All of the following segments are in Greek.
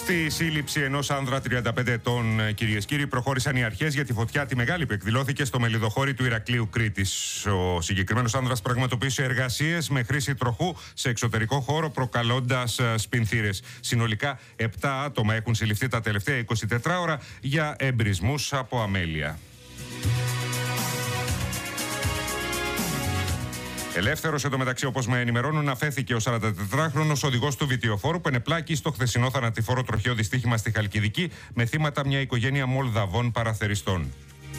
Στη σύλληψη ενός άνδρα 35 ετών, κυρίες και κύριοι, προχώρησαν οι αρχές για τη φωτιά τη μεγάλη που εκδηλώθηκε στο μελιδοχώρι του Ηρακλείου Κρήτης. Ο συγκεκριμένος άνδρας πραγματοποίησε εργασίες με χρήση τροχού σε εξωτερικό χώρο, προκαλώντας σπινθήρες. Συνολικά 7 άτομα έχουν συλληφθεί τα τελευταία 24 ώρα για εμπρισμούς από αμέλεια. Ελεύθερος εντωμεταξύ, όπως με ενημερώνουν, αφέθηκε ο 44χρονος οδηγός του βιτιοφόρου που ενεπλάκη στο χθεσινό θανατηφόρο τροχαίο δυστύχημα στη Χαλκιδική με θύματα μια οικογένεια Μολδαβών παραθεριστών.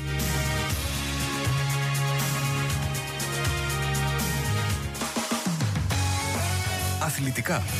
Αθλητικά.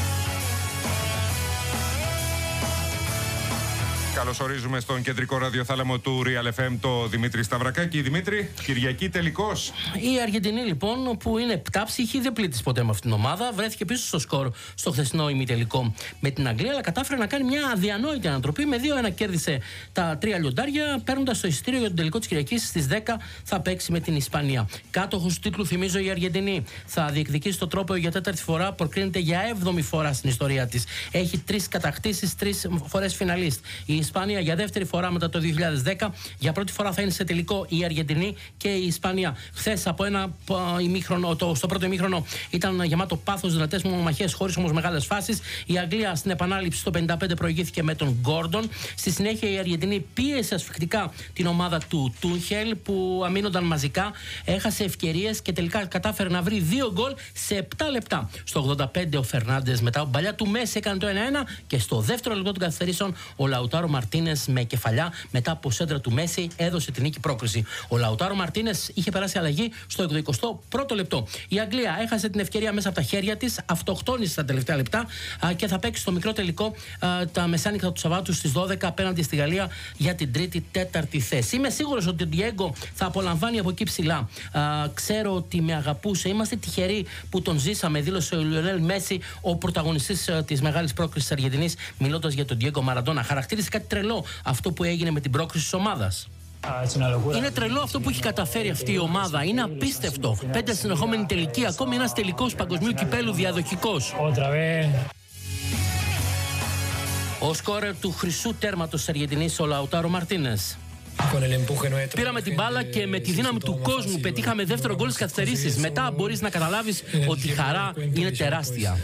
Καλωσορίζουμε στον κεντρικό ραδιοθάλαμο του Real FM το Δημήτρη Σταυρακάκη. Δημήτρη, Κυριακή τελικός. Η Αργεντινή, λοιπόν, που είναι πτάψυχη, δεν πλήττησε ποτέ με αυτήν την ομάδα. Βρέθηκε πίσω στο σκορ στο χθεσινό ημιτελικό με την Αγγλία, αλλά κατάφερε να κάνει μια αδιανόητη ανατροπή. Με 2-1 κέρδισε τα 3 λιοντάρια, παίρνοντας το εισιτήριο για τον τελικό της Κυριακής. Στις 10 θα παίξει με την Ισπανία. Κάτοχος του τίτλου, θυμίζω, η Αργεντινή θα διεκδικήσει το τρόπαιο για 4η φορά. Προκρίνεται για 7η φορά στην ιστορία της. Έχει 3 κατακτήσεις, 3 φορές φιναλίστ. Η Ισπανία για δεύτερη φορά μετά το 2010. Για πρώτη φορά θα είναι σε τελικό η Αργεντινή και η Ισπανία. Χθες από ένα ημίχρονο, στο πρώτο ημίχρονο ήταν γεμάτο πάθος, δυνατές μονομαχίες, χωρίς όμως μεγάλες φάσεις. Η Αγγλία στην επανάληψη στο 55 προηγήθηκε με τον Γκόρντον. Στη συνέχεια η Αργεντινή πίεσε ασφυκτικά την ομάδα του Τούχελ που αμήνονταν μαζικά. Έχασε ευκαιρίες και τελικά κατάφερε να βρει 2 γκολ σε 7 λεπτά. Στο 85 ο Φερνάντες μετά από μπαλιά του Μέση έκανε το 1-1 και στο δεύτερο λεπτό των καθυστερήσεων ο Λαουτάρο Μαρτίνες με κεφαλιά μετά από σέντρα του Μέση έδωσε την νίκη πρόκριση. Ο Λαουτάρο Μαρτίνες είχε περάσει αλλαγή στο 21ο λεπτό. Η Αγγλία έχασε την ευκαιρία μέσα από τα χέρια της, αυτοκτόνησε στα τελευταία λεπτά και θα παίξει στο μικρό τελικό τα μεσάνυχτα του Σαββάτου στις 12 απέναντι στη Γαλλία για την 3η-4η θέση. Είμαι σίγουρος ότι ο Ντιέγκο θα απολαμβάνει από εκεί ψηλά. Ξέρω ότι με αγαπούσε. Είμαστε τυχεροί που τον ζήσαμε, δήλωσε ο Λιονέλ Μέση, ο πρωταγωνιστής της μεγάλης πρόκρισης της Αργεντινής, μιλώντας για τον Ντιέγκο Μαραντόνα. Χαρακτήρισε κάτι τρελό αυτό που έγινε με την πρόκριση της ομάδας. Είναι τρελό αυτό που έχει καταφέρει αυτή η ομάδα. Είναι απίστευτο. 5 συνεχόμενοι τελικοί, ακόμη ένας τελικός παγκοσμίου κυπέλου διαδοχικός. Ο σκόρερ του χρυσού τέρματος της Αργεντινής, ο Λαουτάρο Μαρτίνες. Πήραμε την μπάλα και με τη δύναμη του κόσμου πετύχαμε δεύτερο γκολ στις καθυστερήσεις. Μετά μπορείς να καταλάβεις ότι η χαρά είναι τεράστια.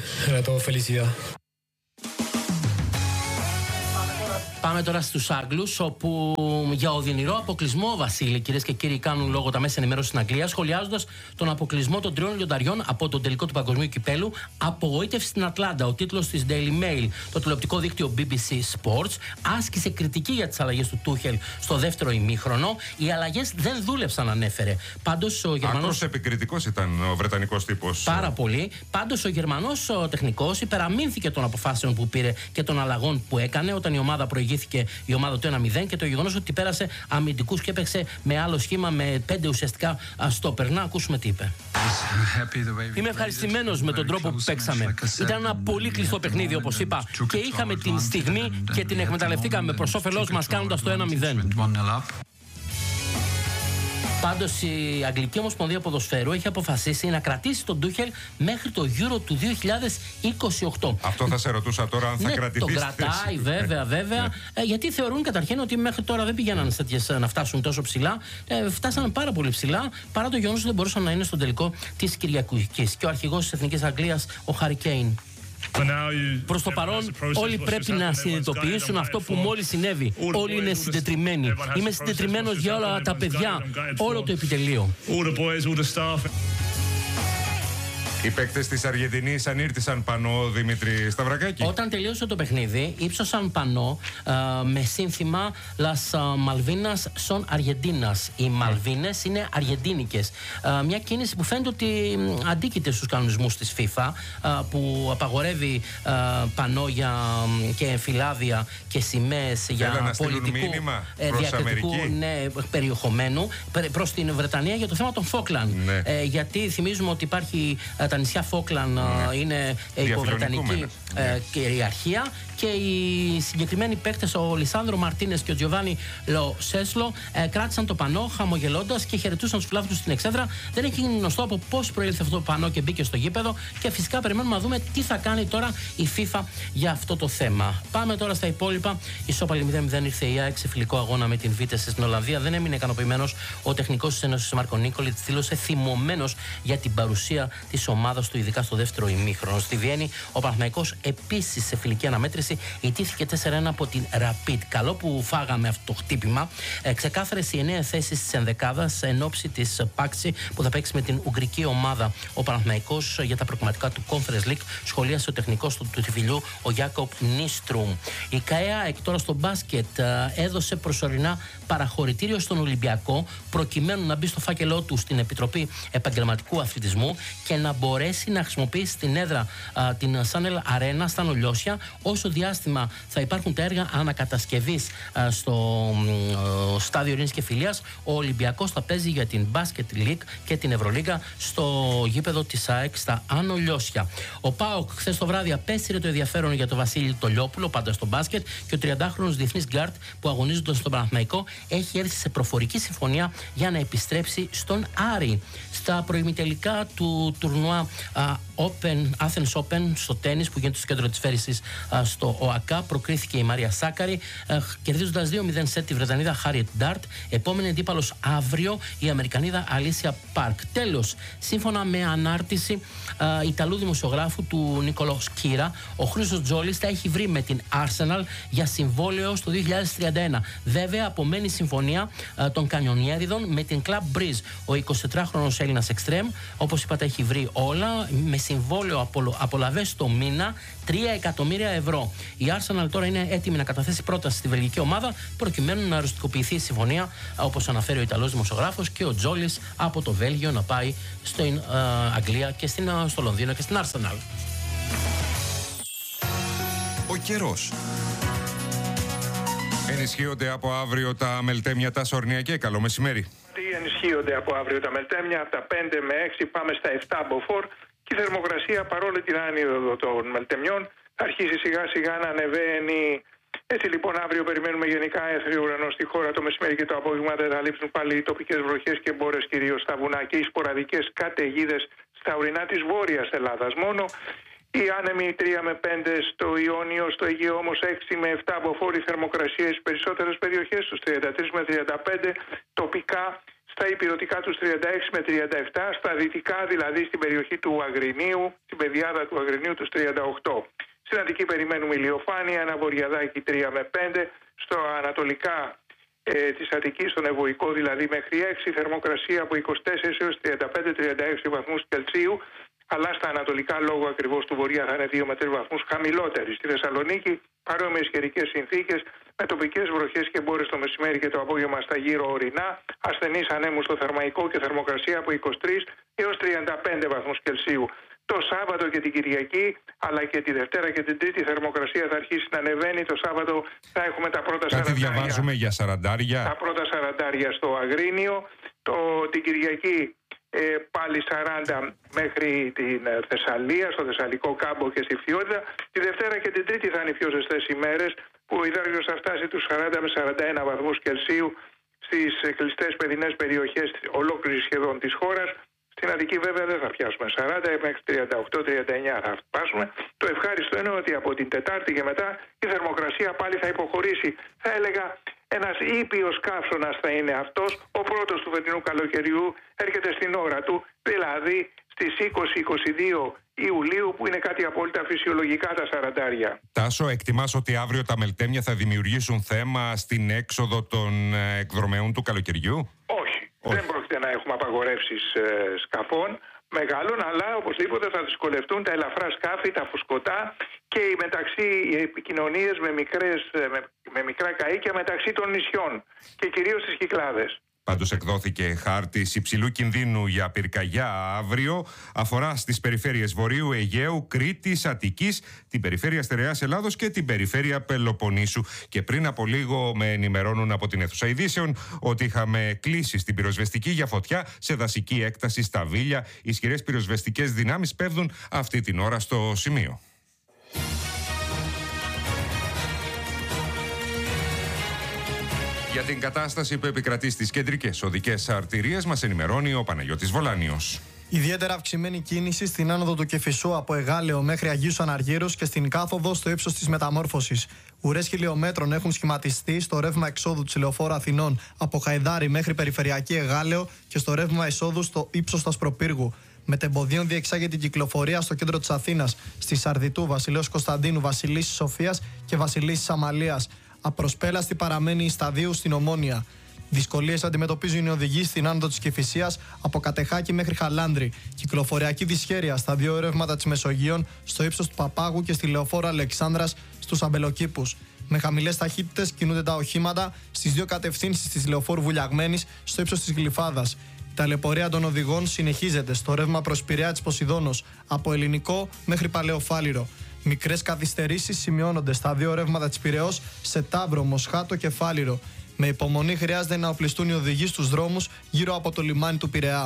Πάμε τώρα στους Άγγλους, όπου για οδυνηρό αποκλεισμό, Βασίλη, κυρίες και κύριοι, κάνουν λόγο τα μέσα ενημέρωσης στην Αγγλία, σχολιάζοντας τον αποκλεισμό των 3 λιονταριών από τον τελικό του παγκοσμίου κυπέλου. Απογοήτευση στην Ατλάντα. Ο τίτλος της Daily Mail, το τηλεοπτικό δίκτυο BBC Sports, άσκησε κριτική για τις αλλαγές του Τούχελ στο δεύτερο ημίχρονο. Οι αλλαγές δεν δούλεψαν, ανέφερε. Πάντως ο Γερμανός. Άκρος επικριτικός ήταν ο Βρετανικός τύπος. Πάρα πολύ. Πάντως ο Γερμανός τεχνικός υπεραμείνθηκε των αποφάσεων που πήρε και των αλλαγών που έκανε όταν η ομάδα προηγήθηκε η ομάδα του 1-0 και το γεγονός ότι πέρασε αμυντικούς και έπαιξε με άλλο σχήμα με 5 ουσιαστικά στόπερ. Να ακούσουμε τι είπε. Είμαι ευχαριστημένος με τον τρόπο που παίξαμε. Ήταν ένα πολύ κλειστό παιχνίδι, όπως είπα, και είχαμε την στιγμή και την εκμεταλλευτήκαμε προς όφελός μας κάνοντας το 1-0. Πάντως η Αγγλική Ομοσπονδία Ποδοσφαίρου έχει αποφασίσει να κρατήσει τον Τούχελ μέχρι το Euro του 2028. Αυτό θα σε ρωτούσα τώρα, αν θα κρατηθεί. Το κρατάει, βέβαια. Γιατί θεωρούν καταρχήν ότι μέχρι τώρα δεν πηγαίναν να φτάσουν τόσο ψηλά. Φτάσανε πάρα πολύ ψηλά, παρά το γεγονός ότι δεν μπορούσαν να είναι στον τελικό της Κυριακής. Και ο αρχηγός της Εθνικής Αγγλίας, ο Χάρι Κέιν. Προς το παρόν, όλοι πρέπει να συνειδητοποιήσουν αυτό που μόλις συνέβη. Όλοι είναι συντετριμμένοι. Είμαι συντετριμμένος για όλα τα παιδιά, όλο το επιτελείο. Οι παίκτες της Αργεντινής ανήρτησαν πανό, Δημήτρη Σταυρακάκη. Όταν τελείωσε το παιχνίδι, ύψωσαν πανό με σύνθημα Las Malvinas son Argentinas. Οι Μαλβίνες είναι αργεντίνικες. Μια κίνηση που φαίνεται ότι αντίκειται στους κανονισμούς της FIFA, που απαγορεύει πανό και φυλάδια και σημαίες για πολιτικού διακριτικού περιεχομένου προς την Βρετανία για το θέμα των Φόκλαντ. Γιατί θυμίζουμε ότι υπάρχει τα νησιά Φόκλαντ είναι υποβρετανική κυριαρχία και οι συγκεκριμένοι παίκτες, ο Λισάνδρο Μαρτίνες και ο Τζιοβάνι Λο Σέσλο, κράτησαν το πανό χαμογελώντας και χαιρετούσαν τους φιλάθλους στην εξέδρα. Δεν έχει γίνει γνωστό από πώς προήλθε αυτό το πανό και μπήκε στο γήπεδο, και φυσικά περιμένουμε να δούμε τι θα κάνει τώρα η FIFA για αυτό το θέμα. Πάμε τώρα στα υπόλοιπα. Ισόπαλη 0-0 ήρθε η ΑΕΚ σε φιλικό αγώνα με την Βίτεσε στην Ολλανδία. Δεν έμεινε ικανοποιημένος ο τεχνικός της Ένωσης Μάρκο Νίκολιτ. Δήλωσε θυμωμένος για την παρουσία της ομάδας του, ειδικά στο δεύτερο ημίχρονο. Στη Βιέννη, ο Παναθηναϊκός επίσης σε φιλική αναμέτρηση ιτήθηκε 4-1 από την Rapid. Καλό που φάγαμε αυτό το χτύπημα. Ξεκάθαρες οι 9 θέσεις της ενδεκάδας εν ώψη της Πάξη που θα παίξει με την Ουγγρική ομάδα. Ο Παναθηναϊκός για τα προκριματικά του Conference League σχολίασε ο τεχνικός του Τριφυλιού, ο Γιάκοπ Νίστρουμ. Η ΚΑΕΑ τώρα στο μπάσκετ έδωσε προσωρινά παραχωρητήριο στον Ολυμπιακό προκειμένου να μπει στο φάκελό του στην Επιτροπή Επαγγελματικού Αθλητισμού και να μπορέσει να χρησιμοποιήσει την έδρα την Σάνελ Αρένα στα Νολιώσια όσο διάστημα θα υπάρχουν τα έργα ανακατασκευής στο στάδιο Ειρήνης και Φιλίας. Ο Ολυμπιακός θα παίζει για την Basket League και την Ευρωλίγκα στο γήπεδο της ΑΕΚ στα Άνω Λιώσια. Ο ΠΑΟΚ χθες το βράδυ απέστειλε το ενδιαφέρον για τον Βασίλη Τολιόπουλο, πάντα στο μπάσκετ, και ο 30χρονος διεθνής γκάρτ που αγωνίζονταν στον Παναθηναϊκό έχει έρθει σε προφορική συμφωνία για να επιστρέψει στον Άρη. Στα προημιτελικά του τουρνουά Athens Open στο τένις που γίνεται στο κέντρο της Φέρησης στο ΟΑΚΑ προκρίθηκε η Μαρία Σάκαρη, κερδίζοντας 2-0 σετ τη Βρετανίδα Χάριετ Ντάρτ. Επόμενη αντίπαλος αύριο η Αμερικανίδα Αλίσια Πάρκ. Τέλος, σύμφωνα με ανάρτηση Ιταλού δημοσιογράφου του Νίκολο Σκύρα, ο Χρήστος Τζόλης τα έχει βρει με την Arsenal για συμβόλαιο στο 2031. Βέβαια, απομένει συμφωνία των Κανιονιέριδων με την Club Breeze. Ο 24χρονος Έλληνας εξτρέμ, όπως είπατε, έχει βρει όλα με συμβόλαιο απολαβές το μήνα 3 εκατομμύρια ευρώ. Η Arsenal τώρα είναι έτοιμη να καταθέσει πρόταση στη βελγική ομάδα προκειμένου να οριστικοποιηθεί η συμφωνία, όπως αναφέρει ο Ιταλός δημοσιογράφος, και ο Τζόλης από το Βέλγιο να πάει στην Αγγλία και στο Λονδίνο και στην Arsenal. Ο καιρός. Ενισχύονται από αύριο τα μελτέμια τα σορνιακέ. Καλό μεσημέρι. Ενισχύονται από αύριο τα μελτέμια, από τα 5 με 6 πάμε στα 7 μποφόρ και η θερμοκρασία, παρόλο την άνοδο των μελτεμιών, θα αρχίσει σιγά σιγά να ανεβαίνει. Έτσι λοιπόν αύριο περιμένουμε γενικά έθριο ουρανό στη χώρα. Το μεσημέρι και το απόγευμα δεν θα λείψουν πάλι οι τοπικές βροχές και μπόρες, κυρίως στα βουνά, και οι σποραδικές καταιγίδες στα ορεινά της Βόρειας Ελλάδας μόνο. Οι άνεμοι 3 με 5 στο Ιόνιο, στο Αιγαίο όμως 6 με 7 μποφόρ. Η θερμοκρασία στις περισσότερες περιοχές, στους 33 με 35, τοπικά στα ηπειρωτικά τους 36 με 37, στα δυτικά δηλαδή στην περιοχή του Αγρινίου, στην πεδιάδα του Αγρινίου τους 38. Στην Αττική περιμένουμε ηλιοφάνεια, ένα βορειαδάκι 3 με 5, στο ανατολικά της Αττικής, στον Ευωικό δηλαδή μέχρι 6, θερμοκρασία από 24 έως 35-36 βαθμούς Κελσίου, αλλά στα ανατολικά λόγω ακριβώς του βορειά θα είναι 2 με 3 βαθμούς χαμηλότερη. Στη Θεσσαλονίκη παρόμοιες καιρικές συνθήκες με τοπικές βροχές και μπόρες το μεσημέρι και το απόγευμα στα γύρω ορεινά, ασθενείς ανέμους στο Θερμαϊκό και θερμοκρασία από 23 έως 35 βαθμούς Κελσίου. Το Σάββατο και την Κυριακή, αλλά και τη Δευτέρα και την Τρίτη, η θερμοκρασία θα αρχίσει να ανεβαίνει. Το Σάββατο θα έχουμε τα πρώτα 40. Κάτι διαβάζουμε για 40. Τα πρώτα 40 στο Αγρίνιο. Την Κυριακή πάλι 40 μέχρι την Θεσσαλία, στο Θεσσαλικό Κάμπο και στη Φθιότητα. Τη Δευτέρα και την Τρίτη θα είναι οι πιο ζεστές ημέρες, που ο υδάργυρος θα φτάσει τους 40 με 41 βαθμούς Κελσίου στις κλειστές παιδινές περιοχές ολόκληρης σχεδόν της χώρας. Στην Αττική βέβαια δεν θα πιάσουμε 40, μέχρι 38-39 θα φτάσουμε. Το ευχάριστο είναι ότι από την Τετάρτη και μετά η θερμοκρασία πάλι θα υποχωρήσει. Θα έλεγα ένας ήπιος καύσωνας θα είναι αυτός. Ο πρώτος του φετινού καλοκαιριού έρχεται στην ώρα του, δηλαδή στις 20-22 Ιουλίου, που είναι κάτι απόλυτα φυσιολογικά τα 40. Τάσο, εκτιμάς ότι αύριο τα μελτέμια θα δημιουργήσουν θέμα στην έξοδο των εκδρομέων του καλοκαιριού? Όχι. Δεν πρόκειται να έχουμε απαγορεύσεις σκαφών μεγάλων, αλλά οπωσδήποτε θα δυσκολευτούν τα ελαφρά σκάφη, τα φουσκωτά και οι επικοινωνίες με μικρά καΐκια μεταξύ των νησιών και κυρίως τις Κυκλάδες. Πάντως εκδόθηκε χάρτης υψηλού κινδύνου για πυρκαγιά αύριο. Αφορά στις περιφέρειες Βορείου, Αιγαίου, Κρήτης, Αττικής, την περιφέρεια Στερεάς Ελλάδος και την περιφέρεια Πελοποννήσου. Και πριν από λίγο με ενημερώνουν από την αίθουσα ειδήσεων ότι είχαμε κλείσει στην πυροσβεστική για φωτιά σε δασική έκταση στα Βίλια. Ισχυρές πυροσβεστικές δυνάμεις πέφτουν αυτή την ώρα στο σημείο. Για την κατάσταση που επικρατεί στις κεντρικές οδικές αρτηρίες μας ενημερώνει ο Παναγιώτης Βολάνιος. Ιδιαίτερα αυξημένη κίνηση στην άνοδο του Κηφισού από Εγάλεο μέχρι Αγίους Αναργύρους και στην κάθοδο στο ύψος της Μεταμόρφωσης. Ουρές χιλιομέτρων έχουν σχηματιστεί στο ρεύμα εξόδου της Λεωφόρου Αθηνών από Χαϊδάρι μέχρι Περιφερειακή Εγάλεο και στο ρεύμα εισόδου στο ύψος του Ασπροπύργου. Μετεμποδίων διεξάγεται η κυκλοφορία στο κέντρο της Αθήνας, στη Σαρδιτού, Βασιλέως Κωνσταντίνου, Βασιλίσσης Σοφίας και Βασιλίσσης Αμαλίας. Απροσπέλαστη παραμένει η Σταδίου στην Ομόνια. Δυσκολίες αντιμετωπίζουν οι οδηγοί στην άνοδο της Κηφισίας από Κατεχάκη μέχρι Χαλάνδρη. Κυκλοφοριακή δυσχέρεια στα δύο ρεύματα της Μεσογείων, στο ύψος του Παπάγου και στη Λεωφόρο Αλεξάνδρας στους Αμπελοκήπους. Με χαμηλές ταχύτητες κινούνται τα οχήματα στις δύο κατευθύνσεις της Λεωφόρου Βουλιαγμένης, στο ύψος της Γλυφάδας. Η ταλαιπωρία των οδηγών συνεχίζεται στο ρεύμα προς Πειραιά της Ποσειδώνος, από Ελληνικό μέχρι Παλαιοφάλιρο. Μικρές καθυστερήσεις σημειώνονται στα δύο ρεύματα της Πειραιώς, σε Ταύρο, Μοσχάτο και Φάλιρο. Με υπομονή χρειάζεται να οπλιστούν οι οδηγοί στους δρόμους γύρω από το λιμάνι του Πειραιά.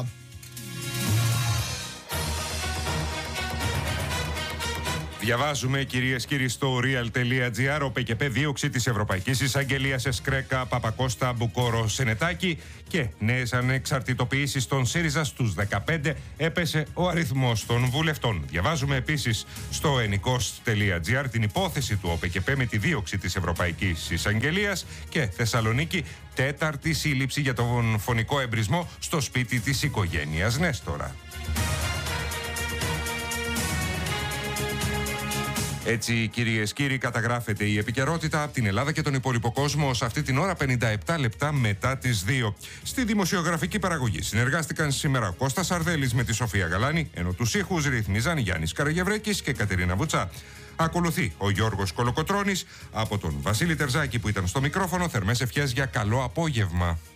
Διαβάζουμε, κυρίες και κύριοι, στο real.gr. Ο ΠΚΠ δίωξη της Ευρωπαϊκής Εισαγγελίας Εσκρέκα, Παπακώστα, Μπουκόρο, Σενετάκη και νέες ανεξαρτητοποιήσεις στον ΣΥΡΙΖΑ. Στους 15 έπεσε ο αριθμός των βουλευτών. Διαβάζουμε επίσης στο enikos.gr την υπόθεση του ΟΠΚΠ με τη δίωξη της Ευρωπαϊκής Εισαγγελίας και Θεσσαλονίκη, τέταρτη σύλληψη για τον φωνικό εμπρισμό στο σπίτι της οικογένειας Νέστορα. Έτσι, κυρίες και κύριοι, καταγράφεται η επικαιρότητα από την Ελλάδα και τον υπόλοιπο κόσμο σε αυτή την ώρα 57 λεπτά μετά τις 2. Στη δημοσιογραφική παραγωγή συνεργάστηκαν σήμερα ο Κώστας Αρδέλης με τη Σοφία Γαλάνη, ενώ τους ήχους ρυθμίζαν Γιάννης Καραγευρέκης και Κατερίνα Βουτσά. Ακολουθεί ο Γιώργος Κολοκοτρώνης. Από τον Βασίλη Τερζάκη που ήταν στο μικρόφωνο, θερμές ευχές για καλό απόγευμα.